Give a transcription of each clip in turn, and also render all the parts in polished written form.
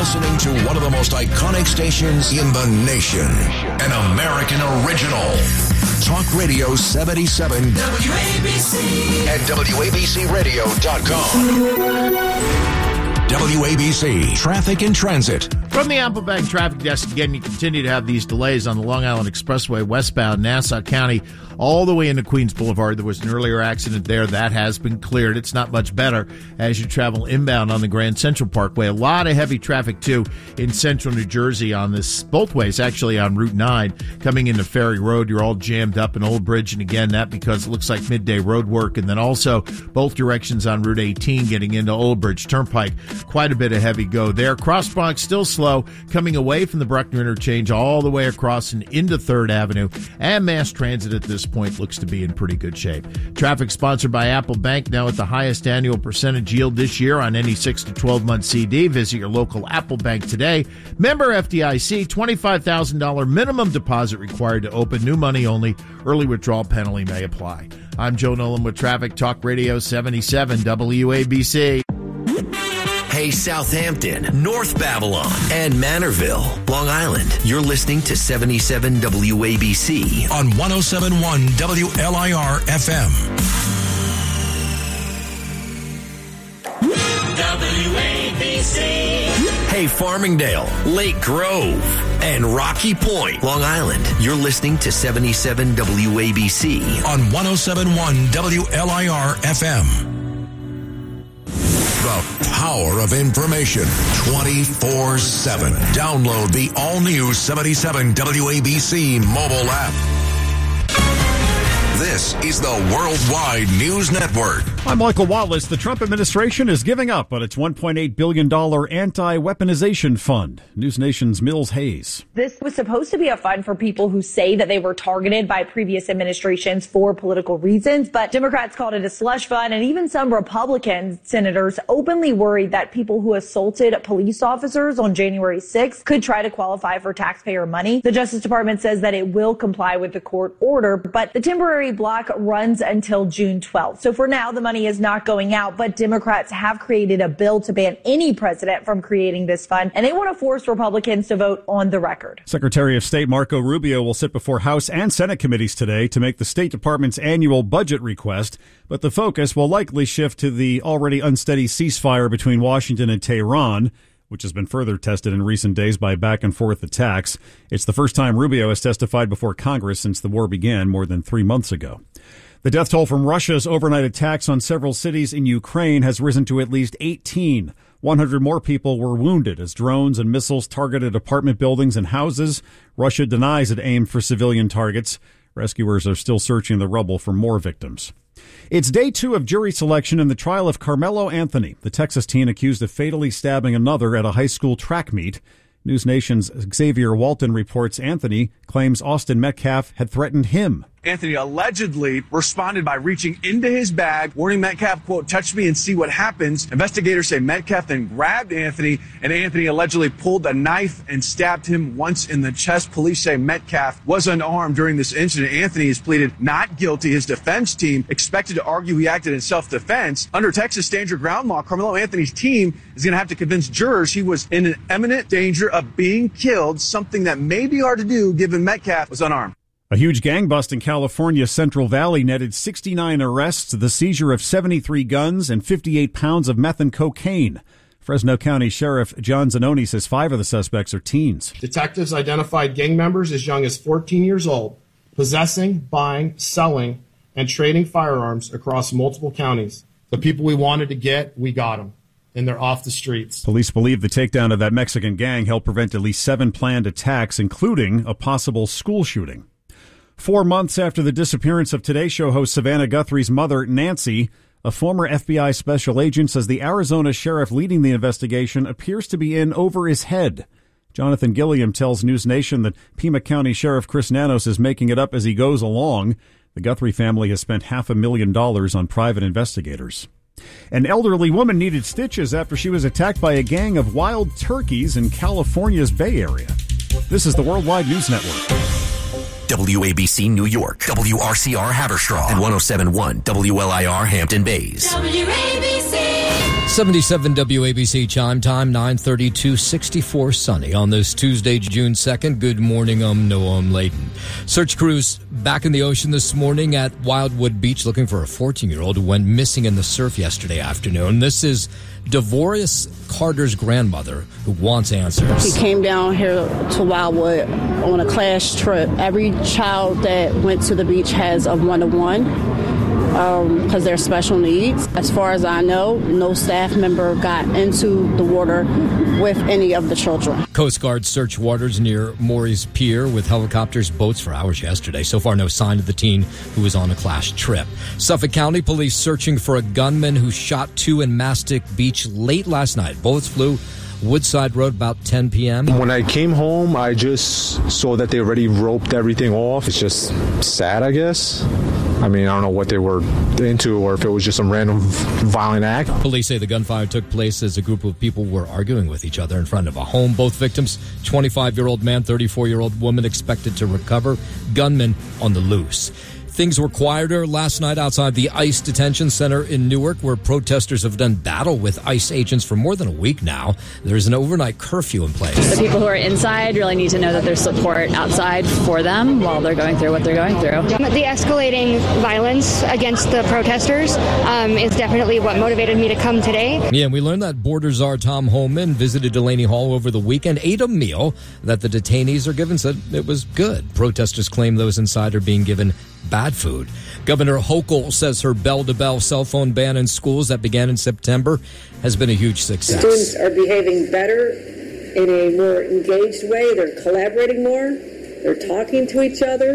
listening to one of the most iconic stations in the nation. An American original. Talk Radio 77 WABC at WABCRadio.com. WABC Traffic and Transit. From the Applebank Traffic Desk, again, you continue to have these delays on the Long Island Expressway westbound Nassau County all the way into Queens Boulevard. There was an earlier accident there. That has been cleared. It's not much better as you travel inbound on the Grand Central Parkway. A lot of heavy traffic, too, in central New Jersey on this, both ways, actually, on Route 9 coming into Ferry Road. You're all jammed up in Old Bridge, and again, that because it looks like midday road work. And then also both directions on Route 18 getting into Old Bridge Turnpike. Quite a bit of heavy go there. Cross Bronx still slow, coming away from the Bruckner interchange all the way across and into 3rd Avenue. And mass transit at this point looks to be in pretty good shape. Traffic sponsored by Apple Bank, now at the highest annual percentage yield this year on any 6 to 12-month CD. Visit your local Apple Bank today. Member FDIC, $25,000 minimum deposit required to open. New money only. Early withdrawal penalty may apply. I'm Joe Nolan with Traffic Talk Radio 77 WABC. Hey, Southampton, North Babylon, and Manorville, Long Island. You're listening to 77 WABC on 107.1 WLIR FM. WABC. Hey, Farmingdale, Lake Grove, and Rocky Point, Long Island. You're listening to 77 WABC on 107.1 WLIR FM. The power of information 24/7. Download the all-new 77 WABC mobile app. This is the Worldwide News Network. I'm Michael Wallace. The Trump administration is giving up on its $1.8 billion anti-weaponization fund. News Nation's Mills Hayes. This was supposed to be a fund for people who say that they were targeted by previous administrations for political reasons, but Democrats called it a slush fund, and even some Republican senators openly worried that people who assaulted police officers on January 6th could try to qualify for taxpayer money. The Justice Department says that it will comply with the court order, but the temporary block runs until June 12th. So for now, the money is not going out, but Democrats have created a bill to ban any president from creating this fund, and they want to force Republicans to vote on the record. Secretary of State Marco Rubio will sit before House and Senate committees today to make the State Department's annual budget request, but the focus will likely shift to the already unsteady ceasefire between Washington and Tehran, which has been further tested in recent days by back-and-forth attacks. It's the first time Rubio has testified before Congress since the war began more than 3 months ago. The death toll from Russia's overnight attacks on several cities in Ukraine has risen to at least 18. 100 more people were wounded as drones and missiles targeted apartment buildings and houses. Russia denies it aimed for civilian targets. Rescuers are still searching the rubble for more victims. It's day 2 of jury selection in the trial of Carmelo Anthony, the Texas teen accused of fatally stabbing another at a high school track meet. News Nation's Xavier Walton reports Anthony claims Austin Metcalf had threatened him. Anthony allegedly responded by reaching into his bag, warning Metcalf, quote, touch me and see what happens. Investigators say Metcalf then grabbed Anthony, and Anthony allegedly pulled a knife and stabbed him once in the chest. Police say Metcalf was unarmed during this incident. Anthony has pleaded not guilty. His defense team expected to argue he acted in self-defense. Under Texas stand your ground law, Carmelo Anthony's team is going to have to convince jurors he was in an imminent danger of being killed, something that may be hard to do given Metcalf was unarmed. A huge gang bust in California's Central Valley netted 69 arrests, the seizure of 73 guns, and 58 pounds of meth and cocaine. Fresno County Sheriff John Zanoni says 5 of the suspects are teens. Detectives identified gang members as young as 14 years old, possessing, buying, selling, and trading firearms across multiple counties. The people we wanted to get, we got them, and they're off the streets. Police believe the takedown of that Mexican gang helped prevent at least 7 planned attacks, including a possible school shooting. 4 months after the disappearance of Today Show host Savannah Guthrie's mother, Nancy, a former FBI special agent says the Arizona sheriff leading the investigation appears to be in over his head. Jonathan Gilliam tells News Nation that Pima County Sheriff Chris Nanos is making it up as he goes along. The Guthrie family has spent $500,000 on private investigators. An elderly woman needed stitches after she was attacked by a gang of wild turkeys in California's Bay Area. This is the Worldwide News Network. WABC New York, WRCR Haverstraw, and 107.1 WLIR Hampton Bays. WABC. 77 WABC chime time, 9:32, 64 sunny on this Tuesday, June 2nd. Good morning, Noam Layden. Search crews back in the ocean this morning at Wildwood Beach looking for a 14-year-old who went missing in the surf yesterday afternoon. This is Devorus Carter's grandmother who wants answers. He came down here to Wildwood on a class trip. Every child that went to the beach has a one-to-one. Because they're special needs. As far as I know, no staff member got into the water with any of the children. Coast Guard searched waters near Maury's Pier with helicopters, boats for hours yesterday. So far, no sign of the teen who was on a class trip. Suffolk County police searching for a gunman who shot two in Mastic Beach late last night. Bullets flew Woodside Road about 10 p.m. When I came home, I just saw that they already roped everything off. It's just sad, I guess. I mean, I don't know what they were into or if it was just some random violent act. Police say the gunfire took place as a group of people were arguing with each other in front of a home. Both victims, 25-year-old man, 34-year-old woman, expected to recover. Gunman on the loose. Things were quieter last night outside the ICE detention center in Newark, where protesters have done battle with ICE agents for more than a week now. There's an overnight curfew in place. The people who are inside really need to know that there's support outside for them while they're going through what they're going through. The escalating violence against the protesters is definitely what motivated me to come today. Yeah, and we learned that border czar Tom Homan visited Delaney Hall over the weekend, ate a meal that the detainees are given, said it was good. Protesters claim those inside are being given bad food. Governor Hochul says her bell-to-bell cell phone ban in schools that began in September has been a huge success. Students are behaving better in a more engaged way. They're collaborating more. They're talking to each other.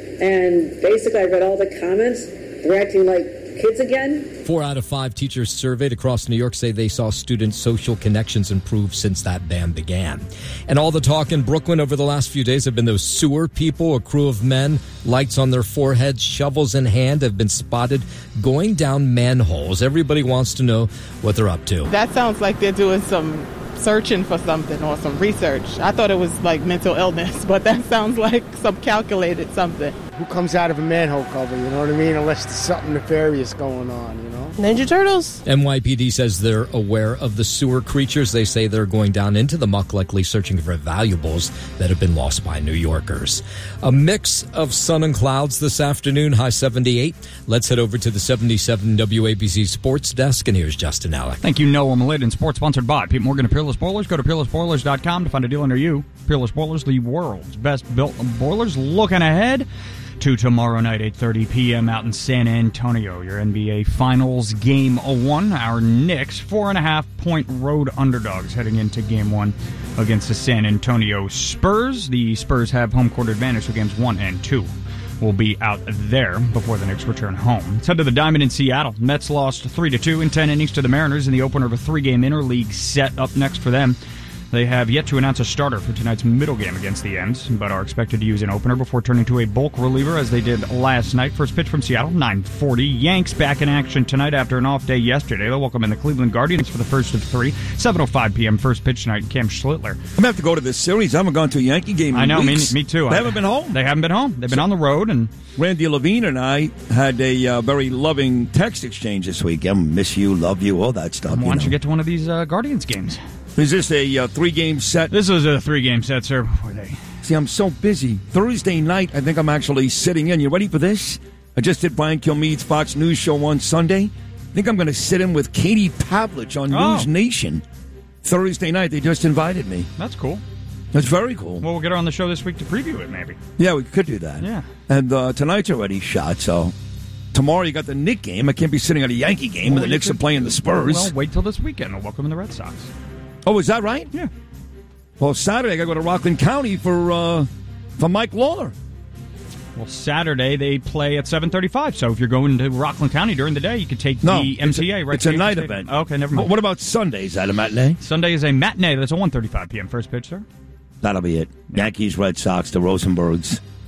And basically, I read all the comments. They're acting like kids again. 4 out of 5 teachers surveyed across New York say they saw students' social connections improve since that ban began. And all the talk in Brooklyn over the last few days have been those sewer people, a crew of men, lights on their foreheads, shovels in hand, have been spotted going down manholes. Everybody wants to know what they're up to. That sounds like they're doing some searching for something or some research. I thought it was like mental illness, but that sounds like some calculated something. Who comes out of a manhole cover, you know what I mean? Unless there's something nefarious going on, you know? Ninja Turtles. NYPD says they're aware of the sewer creatures. They say they're going down into the muck, likely searching for valuables that have been lost by New Yorkers. A mix of sun and clouds this afternoon, high 78. Let's head over to the 77 WABC Sports Desk, and here's Justin Alec. Thank you, Noah Malid. Sports sponsored by Pete Morgan of Peerless Boilers. Go to peerlessboilers.com to find a deal near you. Peerless Boilers, the world's best built boilers. Looking ahead to tomorrow night, 8:30 p.m. out in San Antonio. Your NBA Finals Game 1. Our Knicks, 4.5-point road underdogs heading into Game 1 against the San Antonio Spurs. The Spurs have home court advantage, so Games 1 and 2 will be out there before the Knicks return home. Let's head to the Diamond in Seattle. Mets lost 3-2 in 10 innings to the Mariners in the opener of a 3-game interleague set. Up next for them, they have yet to announce a starter for tonight's middle game against the Ends, but are expected to use an opener before turning to a bulk reliever as they did last night. First pitch from Seattle, 9:40. Yanks back in action tonight after an off day yesterday. They'll welcome in the Cleveland Guardians for the first of 3. 7:05 p.m. first pitch tonight. Cam Schlittler. I'm going to have to go to this series. I haven't gone to a Yankee game in I know, weeks. me too. They haven't been home. They haven't been home. They've been on the road. And Randy Levine and I had a very loving text exchange this week. I miss you, love you, all that stuff. Why don't you get to one of these Guardians games? Is this a 3-game set? This was a 3-game set, sir. See, I'm so busy. Thursday night, I think I'm actually sitting in. You ready for this? I just did Brian Kilmeade's Fox News show on Sunday. I think I'm going to sit in with Katie Pavlich on News Nation. Thursday night, they just invited me. That's cool. That's very cool. Well, we'll get her on the show this week to preview it, maybe. Yeah, we could do that. Yeah. And tonight's already shot, so tomorrow you got the Knick game. I can't be sitting at a Yankee game when the Knicks are playing the Spurs. Well, wait till this weekend. We'll welcome in the Red Sox. Oh, is that right? Yeah. Well, Saturday I got to go to Rockland County for Mike Lawler. Well, Saturday they play at 7:35. So if you're going to Rockland County during the day, you could take the MTA. It's a night event. Okay, never mind. What about Sunday? Is that a matinee? Sunday is a matinee. That's a 1:35 p.m. first pitch, sir. That'll be it. Yankees, Red Sox, the Rosenbergs.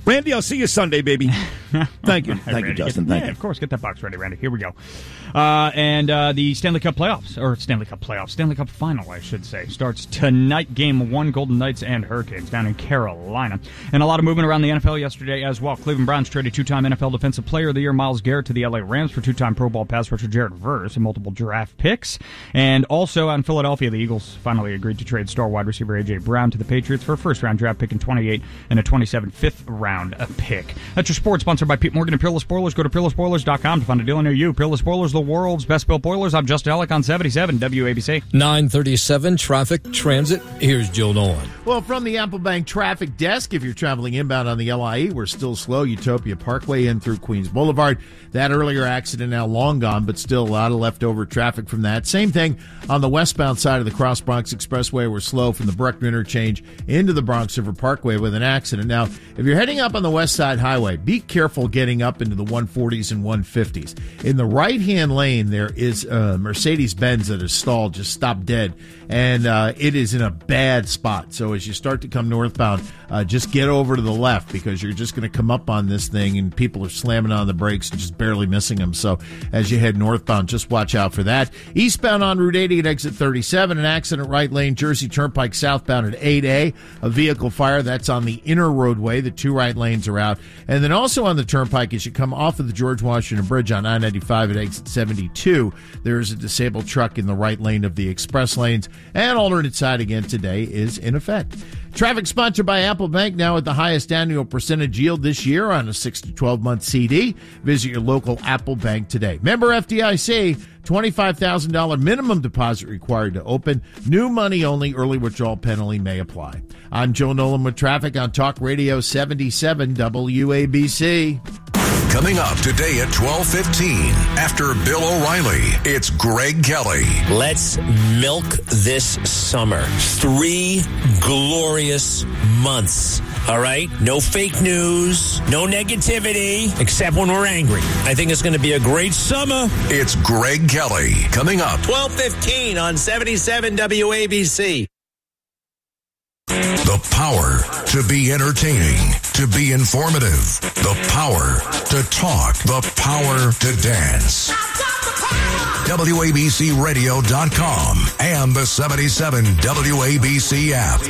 Randy, I'll see you Sunday, baby. Thank you. Thank you, Justin. Thank you. Of course. Get that box ready, Randy. Here we go. And the Stanley Cup final, I should say, starts tonight. Game 1, Golden Knights and Hurricanes down in Carolina. And a lot of movement around the NFL yesterday as well. Cleveland Browns traded two-time NFL Defensive Player of the Year Myles Garrett to the LA Rams for two-time Pro Bowl pass rusher Jared Verse and multiple draft picks. And also out in Philadelphia, the Eagles finally agreed to trade star wide receiver A.J. Brown to the Patriots for a first-round draft pick in 28 and a 27 fifth-round pick. That's your sports, sponsored by Pete Morgan and Peerless Spoilers. Go to peerlessspoilers.com to find a deal near you. Peerless Spoilers, the world's best built boilers. I'm Justin Ellick on 77 WABC. 937 traffic transit. Here's Joe Nolan. Well, from the Apple Bank traffic desk, if you're traveling inbound on the LIE, we're still slow. Utopia Parkway in through Queens Boulevard. That earlier accident now long gone, but still a lot of leftover traffic from that. Same thing on the westbound side of the Cross Bronx Expressway. We're slow from the Bruckner interchange into the Bronx River Parkway with an accident. Now, if you're heading up on the West Side Highway, be careful getting up into the 140s and 150s. In the right-hand lane, there is a Mercedes-Benz that is stalled, just stopped dead, and it is in a bad spot. So as you start to come northbound, just get over to the left because you're just going to come up on this thing and people are slamming on the brakes and just barely missing them. So as you head northbound, just watch out for that. Eastbound on Route 80 at exit 37, an accident right lane, Jersey Turnpike southbound at 8A. A vehicle fire, that's on the inner roadway. The two right lanes are out. And then also on the Turnpike, as you come off of the George Washington Bridge on I-95 at exit 72, there is a disabled truck in the right lane of the express lanes. And alternate side again today is in effect. Traffic sponsored by Apple Bank, now at the highest annual percentage yield this year on a 6 to 12-month CD. Visit your local Apple Bank today. Member FDIC, $25,000 minimum deposit required to open. New money only. Early withdrawal penalty may apply. I'm Joe Nolan with traffic on Talk Radio 77 WABC. Coming up today at 12:15, after Bill O'Reilly, it's Greg Kelly. Let's milk this summer. 3 glorious months. All right? No fake news, no negativity, except when we're angry. I think it's going to be a great summer. It's Greg Kelly. Coming up. 12:15 on 77 WABC. The power to be entertaining, to be informative. The power to talk. The power to dance. WABCRadio.com and the 77 WABC app.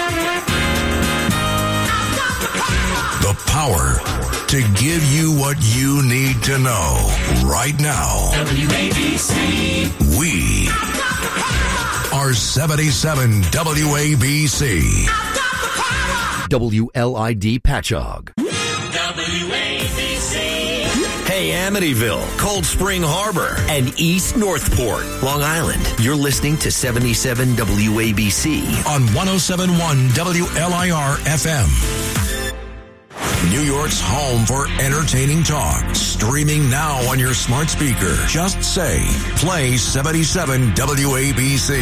The power to give you what you need to know right now. WABC. We are 77 WABC. WLID Patchogue. WABC. Hey, Amityville, Cold Spring Harbor, and East Northport, Long Island. You're listening to 77 WABC on 107.1 WLIR FM. New York's home for entertaining talk. Streaming now on your smart speaker. Just say, play 77 WABC.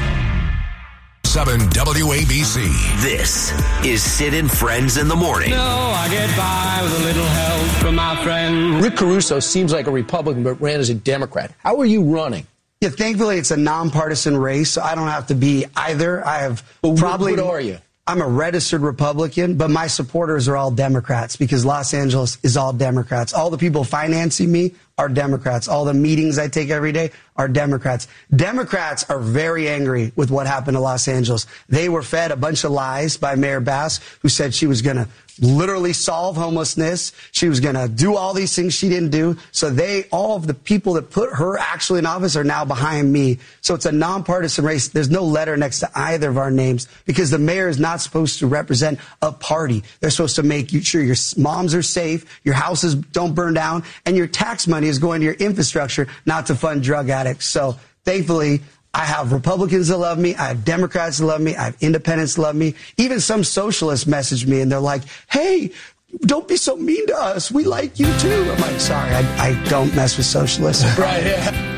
7 WABC. This is Sid and Friends in the Morning. No, I get by with a little help from my friend. Rick Caruso seems like a Republican, but ran as a Democrat. How are you running? Yeah, thankfully it's a nonpartisan race, so I don't have to be either. I have probably... What are you? I'm a registered Republican, but my supporters are all Democrats because Los Angeles is all Democrats. All the people financing me are Democrats. All the meetings I take every day are Democrats. Democrats are very angry with what happened to Los Angeles. They were fed a bunch of lies by Mayor Bass, who said she was going to literally solve homelessness. She was going to do all these things she didn't do. So all of the people that put her actually in office are now behind me. So it's a nonpartisan race. There's no letter next to either of our names because the mayor is not supposed to represent a party. They're supposed to make sure your moms are safe, your houses don't burn down, and your tax money is going to your infrastructure, not to fund drug addicts. So thankfully, I have Republicans that love me. I have Democrats that love me. I have independents that love me. Even some socialists message me and they're like, hey, don't be so mean to us. We like you too. I'm like, sorry, I don't mess with socialists. Right, yeah.